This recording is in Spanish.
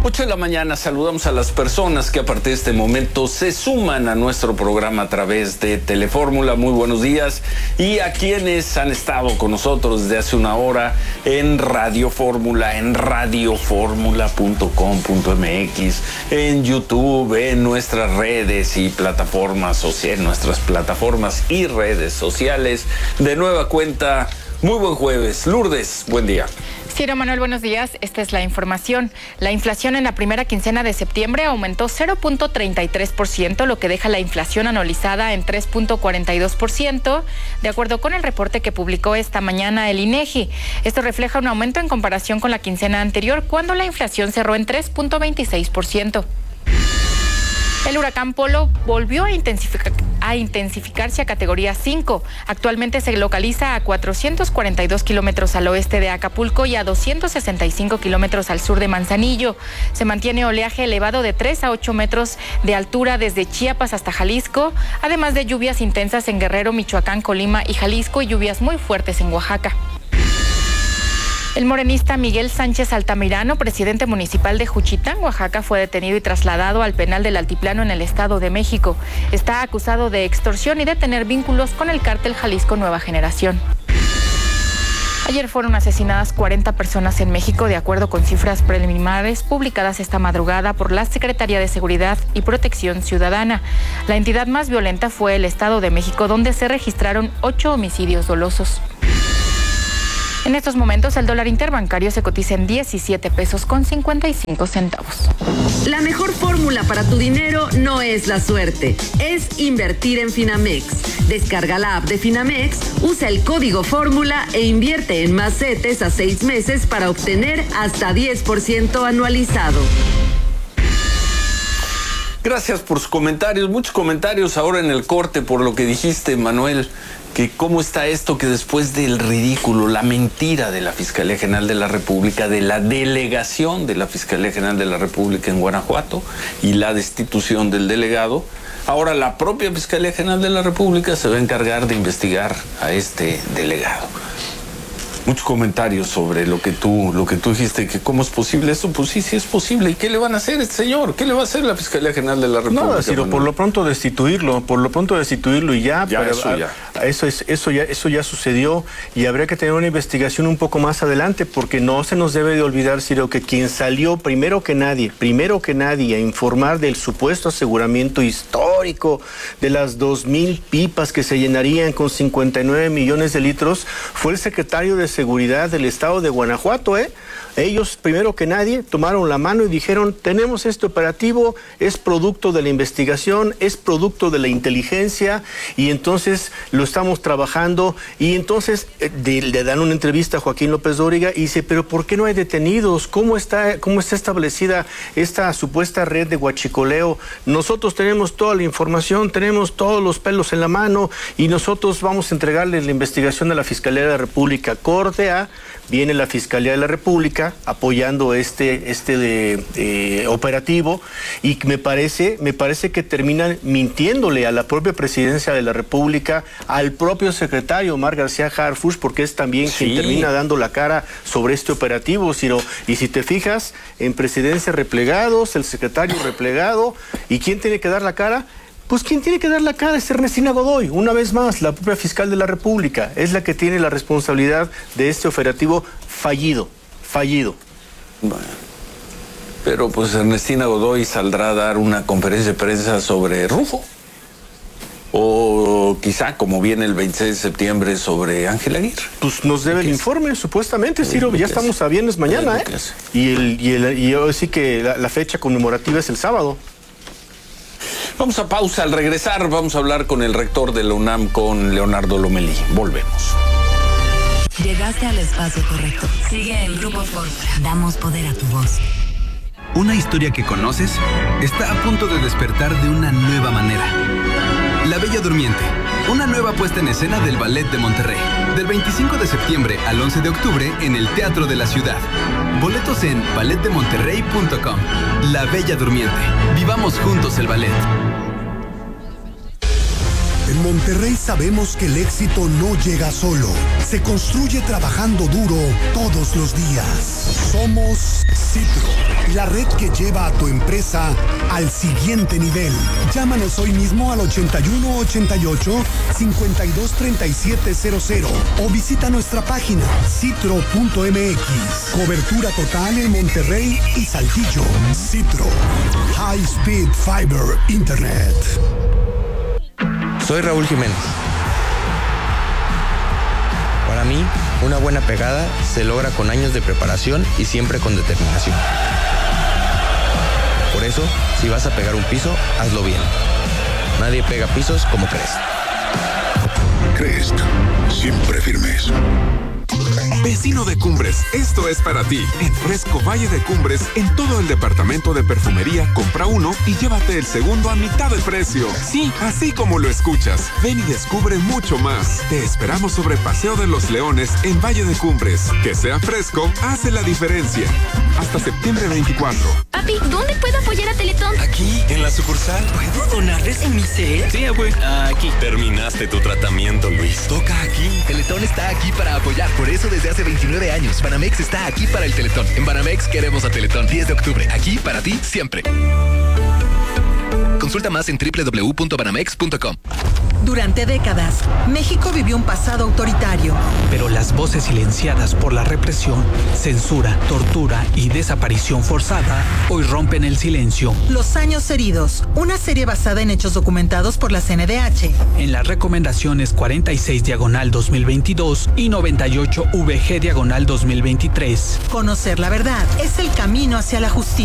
8 de la mañana, saludamos a las personas que a partir de este momento se suman a nuestro programa a través de Telefórmula. Muy buenos días. Y a quienes han estado con nosotros desde hace una hora en Radio Fórmula, en radioformula.com.mx, en YouTube, en nuestras redes y plataformas sociales, nuestras plataformas y redes sociales. De nueva cuenta, muy buen jueves. Lourdes, buen día. Ciro Manuel, buenos días. Esta es la información. La inflación en la primera quincena de septiembre aumentó 0.33%, lo que deja la inflación anualizada en 3.42%, de acuerdo con el reporte que publicó esta mañana el INEGI. Esto refleja un aumento en comparación con la quincena anterior, cuando la inflación cerró en 3.26%. El huracán Polo volvió a intensificarse a categoría 5. Actualmente se localiza a 442 kilómetros al oeste de Acapulco y a 265 kilómetros al sur de Manzanillo. Se mantiene oleaje elevado de 3 a 8 metros de altura desde Chiapas hasta Jalisco, además de lluvias intensas en Guerrero, Michoacán, Colima y Jalisco, y lluvias muy fuertes en Oaxaca. El morenista Miguel Sánchez Altamirano, presidente municipal de Juchitán, Oaxaca, fue detenido y trasladado al penal del Altiplano en el Estado de México. Está acusado de extorsión y de tener vínculos con el cártel Jalisco Nueva Generación. Ayer fueron asesinadas 40 personas en México, de acuerdo con cifras preliminares publicadas esta madrugada por la Secretaría de Seguridad y Protección Ciudadana. La entidad más violenta fue el Estado de México, donde se registraron 8 homicidios dolosos. En estos momentos, el dólar interbancario se cotiza en 17 pesos con 55 centavos. La mejor fórmula para tu dinero no es la suerte, es invertir en Finamex. Descarga la app de Finamex, usa el código fórmula e invierte en más CETES a 6 meses para obtener hasta 10% anualizado. Gracias por sus comentarios, muchos comentarios ahora en el corte por lo que dijiste, Manuel, que cómo está esto que después del ridículo, la mentira de la Fiscalía General de la República, de la delegación de la Fiscalía General de la República en Guanajuato y la destitución del delegado, ahora la propia Fiscalía General de la República se va a encargar de investigar a este delegado. Muchos comentarios sobre lo que tú dijiste, que cómo es posible esto. Pues sí es posible. ¿Y qué le van a hacer este señor? ¿Qué le va a hacer la Fiscalía General de la República? Nada, Ciro, por lo pronto destituirlo y ya. Eso ya sucedió, y habría que tener una investigación un poco más adelante, porque no se nos debe de olvidar, Ciro, que quien salió primero que nadie a informar del supuesto aseguramiento histórico de las 2,000 pipas que se llenarían con 59 millones de litros fue el secretario de Seguridad del Estado de Guanajuato, Ellos, primero que nadie, tomaron la mano y dijeron: tenemos este operativo, es producto de la investigación, es producto de la inteligencia, y entonces lo estamos trabajando. Y entonces le dan una entrevista a Joaquín López Dóriga y dice: pero ¿por qué no hay detenidos? ¿Cómo está establecida esta supuesta red de huachicoleo? Nosotros tenemos toda la información, tenemos todos los pelos en la mano, y nosotros vamos a entregarles la investigación a la Fiscalía de la República. Corte A, viene la Fiscalía de la República apoyando este operativo, y me parece que terminan mintiéndole a la propia Presidencia de la República, al propio secretario Omar García Harfuch, porque es también quien termina dando la cara sobre este operativo, Ciro. Y si te fijas, en Presidencia replegados, el secretario replegado, ¿y quién tiene que dar la cara? Pues quien tiene que dar la cara es Ernestina Godoy. Una vez más, la propia fiscal de la República es la que tiene la responsabilidad de este operativo fallido. Bueno, pero pues Ernestina Godoy saldrá a dar una conferencia de prensa sobre Rufo. O quizá, como viene el 26 de septiembre, sobre Ángel Aguirre. Pues nos debe el informe, supuestamente, Ciro. Ya estamos a viernes mañana, Y yo sí que la fecha conmemorativa es el sábado. Vamos a pausa. Al regresar vamos a hablar con el rector de la UNAM, con Leonardo Lomelí. Volvemos. Llegaste al espacio correcto. Sigue en Grupo Fórmula. Damos poder a tu voz. Una historia que conoces está a punto de despertar de una nueva manera. La Bella Durmiente, una nueva puesta en escena del Ballet de Monterrey. Del 25 de septiembre al 11 de octubre en el Teatro de la Ciudad. Boletos en balletdemonterrey.com. La Bella Durmiente. Vivamos juntos el ballet. En Monterrey sabemos que el éxito no llega solo. Se construye trabajando duro todos los días. Somos Citro, la red que lleva a tu empresa al siguiente nivel. Llámanos hoy mismo al 8188-523700 o visita nuestra página citro.mx. Cobertura total en Monterrey y Saltillo. Citro. High Speed Fiber Internet. Soy Raúl Jiménez. Para mí, una buena pegada se logra con años de preparación y siempre con determinación. Por eso, si vas a pegar un piso, hazlo bien. Nadie pega pisos como Crest. Crest, siempre firmes. Vecino de Cumbres, esto es para ti. En Fresco Valle de Cumbres, en todo el departamento de perfumería, compra uno y llévate el segundo a mitad de precio. Sí, así como lo escuchas. Ven y descubre mucho más. Te esperamos sobre Paseo de los Leones en Valle de Cumbres. Que sea fresco, hace la diferencia. Hasta septiembre 24. Papi, ¿dónde puedo apoyar a Teletón? Aquí, en la sucursal. ¿Puedo donarles en mi set? Sí, güey. Aquí. Terminaste tu tratamiento, Luis. Toca aquí. Teletón está aquí para apoyar. Por eso desde hace 29 años, Banamex está aquí para el Teletón. En Banamex queremos a Teletón. 10 de octubre. Aquí para ti siempre. Consulta más en www.banamex.com. Durante décadas, México vivió un pasado autoritario. Pero las voces silenciadas por la represión, censura, tortura y desaparición forzada hoy rompen el silencio. Los años heridos, una serie basada en hechos documentados por la CNDH. En las recomendaciones 46/2022 y 98 VG/2023. Conocer la verdad es el camino hacia la justicia.